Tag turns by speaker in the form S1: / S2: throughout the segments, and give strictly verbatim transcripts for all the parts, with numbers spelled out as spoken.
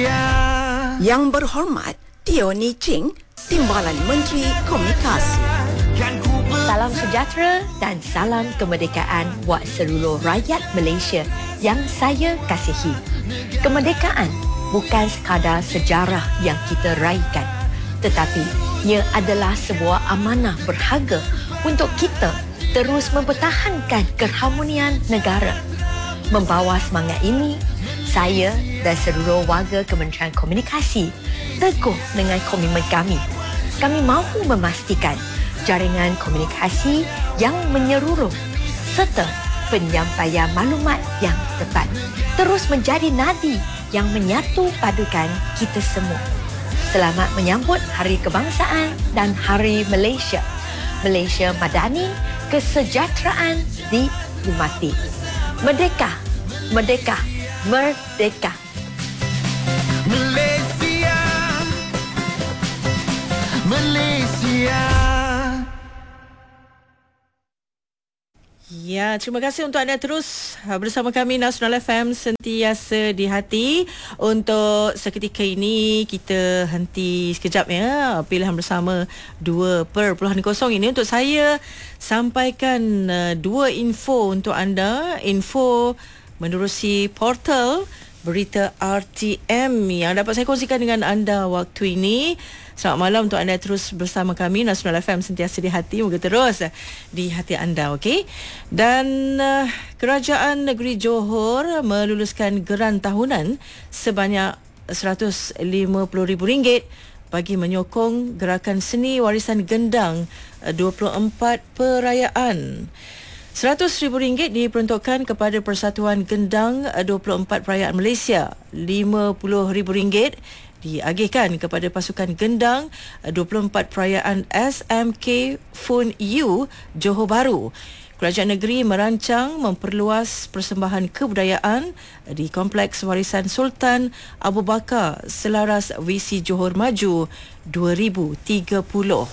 S1: Malaysia.
S2: Yang berhormat Teo Ni Ching, Timbalan Menteri Komunikasi.
S3: Salam sejahtera dan salam kemerdekaan buat seluruh rakyat Malaysia yang saya kasihi. Kemerdekaan bukan sekadar sejarah yang kita raikan, tetapi ia adalah sebuah amanah berharga untuk kita terus mempertahankan keharmonian negara. Membawa semangat ini, saya dan seluruh warga Kementerian Komunikasi teguh dengan komitmen kami. Kami mahu memastikan jaringan komunikasi yang menyeluruh serta penyampaian maklumat yang tepat terus menjadi nadi yang menyatu padukan kita semua. Selamat menyambut Hari Kebangsaan dan Hari Malaysia. Malaysia madani, kesejahteraan dihormati. Merdeka, merdeka, merdeka.
S1: Malaysia, Malaysia.
S4: Ya, terima kasih untuk anda terus bersama kami Nasional F M sentiasa di hati. Untuk seketika ini kita henti sekejap ya. Pilihan bersama dua perpuluhan kosong ini untuk saya sampaikan uh, dua info untuk anda. Info menerusi portal berita R T M yang dapat saya kongsikan dengan anda waktu ini. Selamat malam untuk anda terus bersama kami Nasional F M sentiasa di hati, moga terus di hati anda, okey. Dan uh, Kerajaan Negeri Johor meluluskan geran tahunan sebanyak seratus lima puluh ribu ringgit bagi menyokong gerakan seni warisan gendang uh, dua puluh empat perayaan. seratus ribu ringgit diperuntukkan kepada Persatuan Gendang dua puluh empat Perayaan Malaysia. lima puluh ribu ringgit diagihkan kepada Pasukan Gendang dua puluh empat Perayaan S M K Fun U Johor Bahru. Kerajaan negeri merancang memperluas persembahan kebudayaan di Kompleks Warisan Sultan Abu Bakar selaras Visi Johor Maju dua ribu tiga puluh.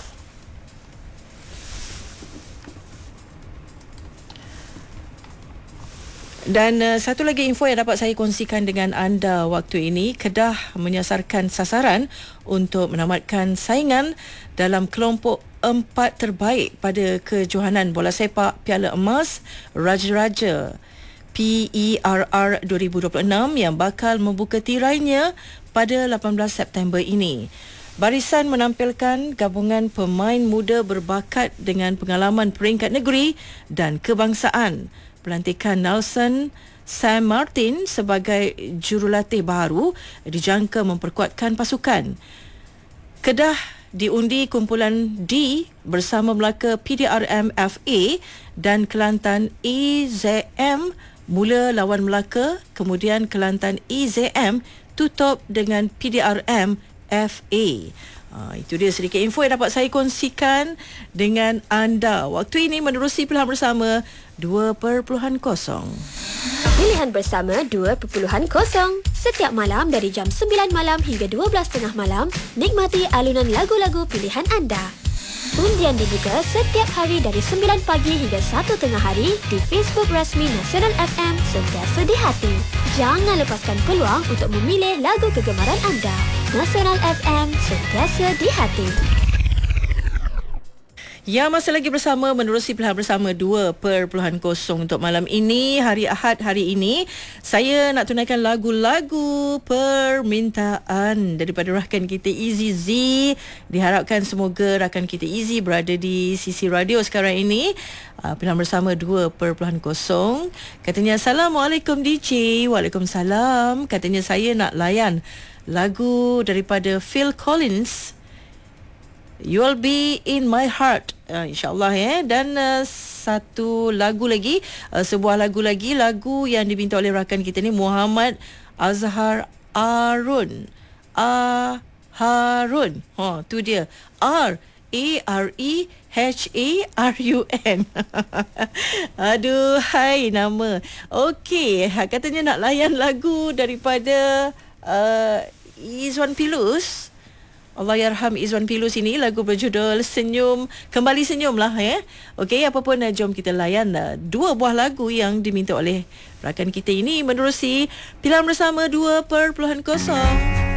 S4: Dan uh, satu lagi info yang dapat saya kongsikan dengan anda waktu ini, Kedah menyasarkan sasaran untuk menamatkan saingan dalam kelompok empat terbaik pada kejohanan bola sepak Piala Emas Raja-Raja P E R R dua ribu dua puluh enam yang bakal membuka tirainya pada lapan belas September ini. Barisan menampilkan gabungan pemain muda berbakat dengan pengalaman peringkat negeri dan kebangsaan. Pelantikan Nelson Sam Martin sebagai jurulatih baru dijangka memperkuatkan pasukan. Kedah diundi kumpulan D bersama Melaka P D R M F A dan Kelantan E Z M mula lawan Melaka, kemudian Kelantan E Z M tutup dengan P D R M F A. Ha, itu dia sedikit info yang dapat saya kongsikan dengan anda. Waktu ini menerusi pilihan bersama dua perpuluhan kosong.
S5: Pilihan bersama dua perpuluhan kosong. Setiap malam dari jam sembilan malam hingga dua belas tiga puluh malam, nikmati alunan lagu-lagu pilihan anda. Undian dibuka setiap hari dari sembilan pagi hingga satu tengah hari di Facebook rasmi Nasional F M sentiasa di hati. Jangan lepaskan peluang untuk memilih lagu kegemaran anda. Nasional F M sentiasa di hati.
S4: Ya, masih lagi bersama menerusi pilihan bersama dua perpuluhan kosong untuk malam ini, hari Ahad hari ini. Saya nak tunaikan lagu-lagu permintaan daripada rakan kita Easy Z. Diharapkan semoga rakan kita Easy berada di sisi radio sekarang ini. Uh, pilihan bersama dua perpuluhan kosong. Katanya, Assalamualaikum D J. Waalaikumsalam. Katanya saya nak layan lagu daripada Phil Collins, You'll Be In My Heart, uh, insyaAllah ya. Dan uh, satu lagu lagi, uh, sebuah lagu lagi, lagu yang diminta oleh rakan kita ni, Muhammad Azhar Arun. Ah, Harun. Ha, tu dia. R A R E H A R U N. Aduh, hai nama. Okey, katanya nak layan lagu daripada uh, Izwan Pilus. Allahyarham Izwan Pilus ini, lagu berjudul Senyum, Kembali Senyum lah ya. Okey, apa pun uh, jom kita layan uh, dua buah lagu yang diminta oleh rakan kita ini menerusi pilihan bersama dua perpuluhan kosong.